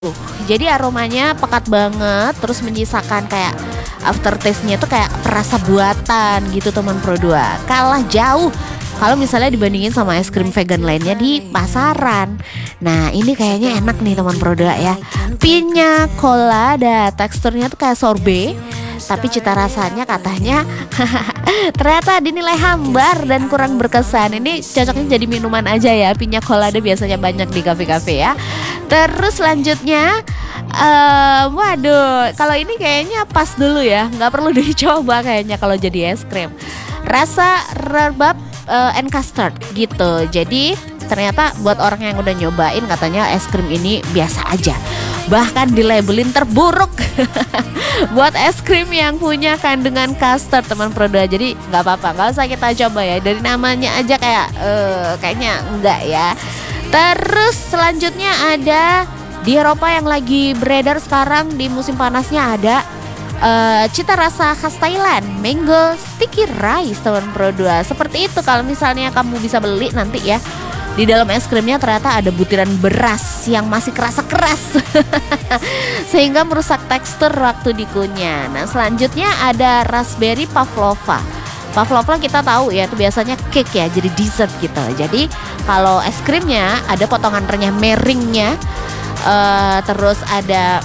Jadi aromanya pekat banget, terus menyisakan kayak aftertaste-nya tuh kayak perasa buatan gitu teman Pro 2. Kalah jauh kalau misalnya dibandingin sama es krim vegan lainnya di pasaran. Nah ini kayaknya enak nih teman Pro 2 ya. Piña colada, teksturnya tuh kayak sorbet, tapi cita rasanya katanya ternyata dinilai hambar dan kurang berkesan. Ini cocoknya jadi minuman aja ya. Piña colada biasanya banyak di kafe-kafe ya. Terus selanjutnya waduh, kalau ini kayaknya pas dulu ya, nggak perlu dicoba kayaknya kalau jadi es krim. Rasa rhubarb and custard gitu. Jadi ternyata buat orang yang udah nyobain katanya es krim ini biasa aja. Bahkan dilabelin terburuk buat es krim yang punya kandungan custard teman Pro 2. Jadi nggak apa-apa, nggak usah kita coba ya. Dari namanya aja kayak kayaknya enggak ya. Terus selanjutnya ada di Eropa yang lagi beredar sekarang di musim panasnya ada cita rasa khas Thailand, mango sticky rice teman Pro 2. Seperti itu kalau misalnya kamu bisa beli nanti ya. Di dalam es krimnya ternyata ada butiran beras yang masih kerasa keras sehingga merusak tekstur waktu dikunyah. Nah selanjutnya ada raspberry pavlova. Pavlova kita tahu ya itu biasanya cake ya, jadi dessert gitu. Jadi kalau es krimnya ada potongan renyah meringnya, terus ada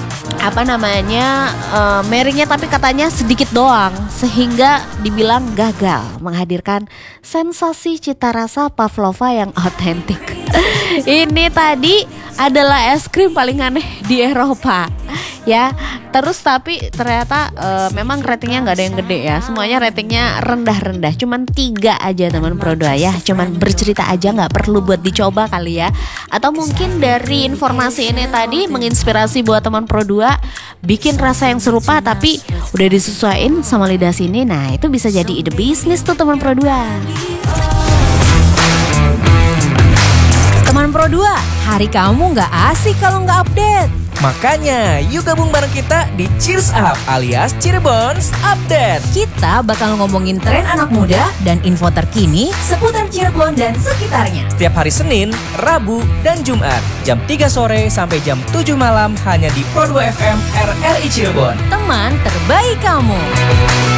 meringnya tapi katanya sedikit doang sehingga dibilang gagal menghadirkan sensasi cita rasa pavlova yang otentik. Ini tadi adalah es krim paling aneh di Eropa ya. Terus tapi ternyata memang ratingnya nggak ada yang gede ya. Semuanya ratingnya rendah-rendah. Cuman 3 aja teman Pro 2 ya. Cuman bercerita aja, nggak perlu buat dicoba kali ya. Atau mungkin dari informasi ini tadi menginspirasi buat teman Pro 2 bikin rasa yang serupa tapi udah disesuaiin sama lidah sini. Nah itu bisa jadi ide bisnis tuh teman Pro 2. Teman Pro 2, hari kamu nggak asik kalau nggak update. Makanya, yuk gabung bareng kita di Cheers Up alias Cirebons Update. Kita bakal ngomongin tren anak muda dan info terkini seputar Cirebon dan sekitarnya. Setiap hari Senin, Rabu, dan Jumat, jam 3 sore sampai jam 7 malam hanya di Pro 2 FM RRI Cirebon. Teman terbaik kamu.